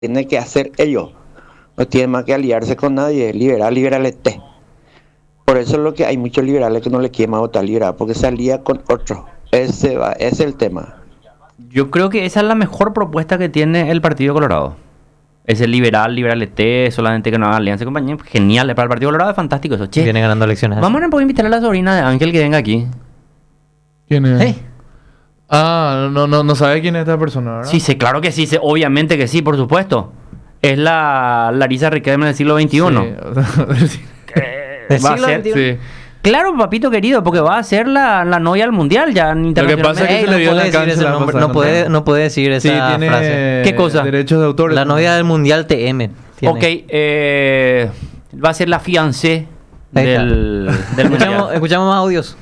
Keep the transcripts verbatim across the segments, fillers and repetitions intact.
tiene que hacer ellos. No tiene más que aliarse con nadie, liberal, liberalete. Por eso es lo que hay muchos liberales que no le quieren más votar liberal, porque se alía con otro. Ese va, ese es el tema. Yo creo que esa es la mejor propuesta que tiene el Partido Colorado. Ese liberal, liberalete, solamente que no haga alianza y compañía. Genial, para el Partido Colorado es fantástico eso. Che, Viene ganando elecciones. así. vamos a poder invitar a la sobrina de Ángel que venga aquí. ¿Quién es? Hey. Ah, no, no, no sabe quién es esta persona, ¿verdad? Sí, sé, claro que sí, sé, obviamente que sí, por supuesto. Es la Larisa Riquelme del siglo veintiuno. Sí, o sea, sí. ¿Del Va a siglo ser- veintiuno? Sí. Claro, papito querido, porque va a ser la, la novia al mundial ya internacionalmente. pasa es que Ey, se le no dio puede la decir cancha ese la nombre, pasada, no puede, ¿no? no puede decir Sí, esa tiene frase. ¿Qué cosa? derechos de autor. La novia del Mundial T M. tiene. Ok, eh, va a ser la fiancé Ahí está. del, del Escuchamos, mundial. escuchamos más audios.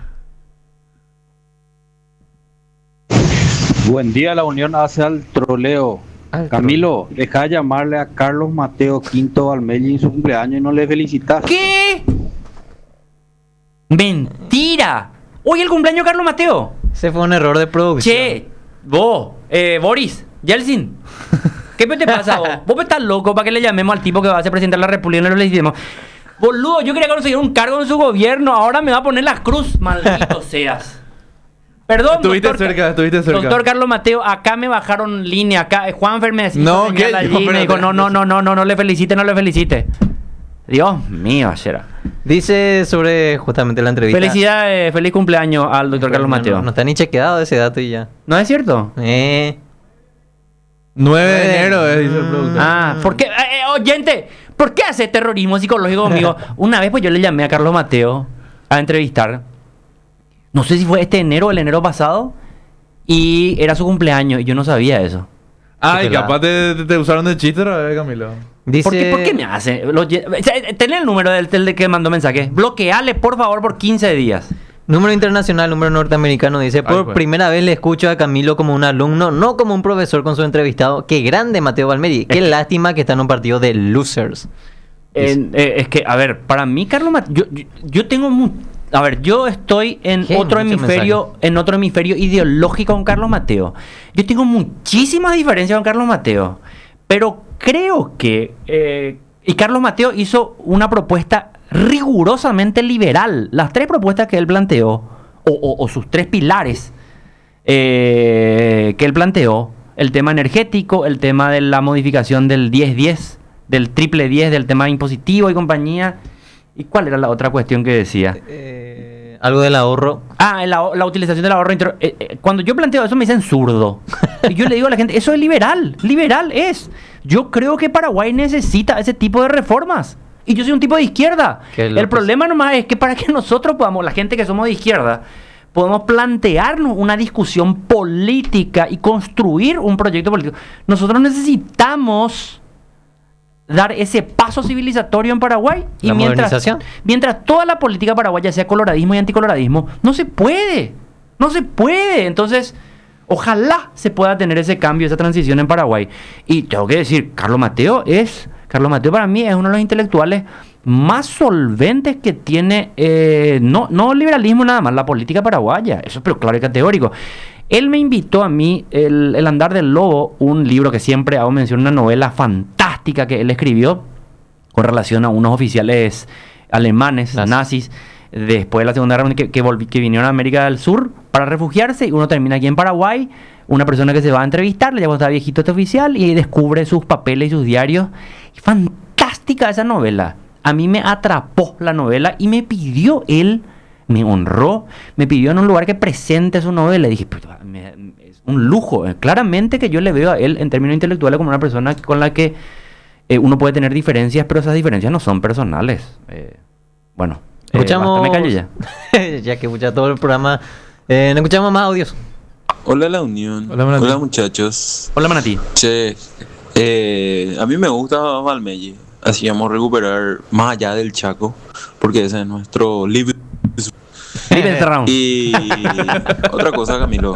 Buen día, la Unión hace al troleo. Al Camilo, deja de llamarle a Carlos Mateo Quinto Valmelli en su cumpleaños y no le felicitas. ¿Qué? ¡Mentira! Hoy el cumpleaños de Carlos Mateo. Ese fue un error de producción. Che, vos, eh, Boris, Yeltsin. ¿Qué te pasa vos? Vos estás loco para que le llamemos al tipo que va a ser presidente de la República y no le decimos. Boludo, yo quería conseguir un cargo en su gobierno, ahora me va a poner la cruz, maldito seas. Perdón, Estuviste doctor, cerca, estuviste cerca. Doctor Carlos Mateo, acá me bajaron línea, acá eh, Juanfer me decía, No, ¿qué? allí, No, me espérate. dijo, no, no, no, no, no, no le felicite, no le felicite. Dios mío, será. Dice sobre justamente la entrevista. Felicidades, feliz cumpleaños al doctor Carlos No, Mateo. No, No, no está ni chequeado ese dato y ya. es cierto? Eh. nueve de enero, eh, dice el productor. Ah, ¿por qué? Eh, eh, oyente, ¿por qué hace terrorismo psicológico conmigo? Una vez pues yo le llamé a Carlos Mateo a entrevistar. No sé si fue este enero o el enero pasado. Y era su cumpleaños y yo no sabía eso. Ay, Qué capaz te, te, te usaron de chiste otra vez, Camilo. Dice. ¿Por qué, por qué me hace? Lo lle- o sea, Ten el número del, del que mandó mensaje. Bloqueale, por favor, por quince días. Número internacional, número norteamericano, dice, por pues. primera vez le escucho a Camilo como un alumno, no como un profesor con su entrevistado. Qué grande Mateo Valmeri. Qué Es que- lástima que está en un partido de losers. Eh, eh, es que, a ver, para mí, Carlos Mateo, yo, yo, yo tengo mu- a ver, yo estoy en ¿Qué? otro Mucho hemisferio, en otro hemisferio ideológico con Carlos Mateo. Yo tengo muchísimas diferencias con Carlos Mateo, pero creo que eh, y Carlos Mateo hizo una propuesta rigurosamente liberal. Las tres propuestas que él planteó, o, o- o sus tres pilares eh, que él planteó, el tema energético, el tema de la modificación del diez diez, del triple diez, del tema impositivo y compañía. ¿Y cuál era la otra cuestión que decía? Eh, algo del ahorro. Ah, la, la utilización del ahorro. Inter eh, eh, cuando yo planteo eso me dicen zurdo. Y yo le digo a la gente, eso es liberal. Liberal es. Yo creo que Paraguay necesita ese tipo de reformas. Y yo soy un tipo de izquierda. Qué El locos. problema nomás es que para que nosotros podamos, la gente que somos de izquierda, podemos plantearnos una discusión política y construir un proyecto político. Nosotros necesitamos dar ese paso civilizatorio en Paraguay. Y La mientras, modernización. mientras toda la política paraguaya sea coloradismo y anticoloradismo, no se puede. No se puede. Entonces, ojalá se pueda tener ese cambio, esa transición en Paraguay. Y tengo que decir, Carlos Mateo es... Carlos Mateo para mí es uno de los intelectuales más solventes que tiene, eh, no, no liberalismo nada más, la política paraguaya. Eso es pero claro y categórico. Él me invitó a mí, el, el Andar del Lobo, un libro que siempre hago mención, una novela fantástica que él escribió con relación a unos oficiales alemanes, Nazis. nazis, después de la Segunda Guerra Mundial, que, que, volvi- que vinieron a América del Sur para refugiarse, y uno termina aquí en Paraguay, una persona que se va a entrevistar, le llama está viejito este oficial, y descubre sus papeles y sus diarios. Y fantástica esa novela. A mí me atrapó la novela y me pidió él, me honró, me pidió en un lugar que presente su novela. Y dije, "Pero, me- es un lujo". Eh, Claramente que yo le veo a él en términos intelectuales como una persona con la que eh, uno puede tener diferencias, pero esas diferencias no son personales. Eh, bueno, eh, Escuchamos. basta, me callo ya. ya que escucha todo el programa. Eh, no escuchamos más audios. Hola la Unión. Hola, Manatí. Hola muchachos. Hola, Manatí. Che, eh, a mí me gusta Valmelli. Así vamos a recuperar más allá del Chaco, porque ese es nuestro libre. Vive encerrado. Y otra cosa, Camilo.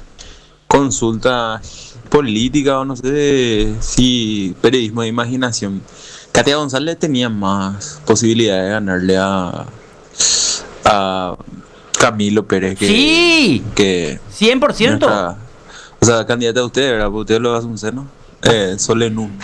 Consulta política o no sé si periodismo de imaginación. Katia González tenía más posibilidades de ganarle a, a Camilo Pérez que, Sí, que cien por ciento. nuestra- o sea, candidata a usted, ¿verdad? Porque usted lo hace un seno. Eh, Solenú.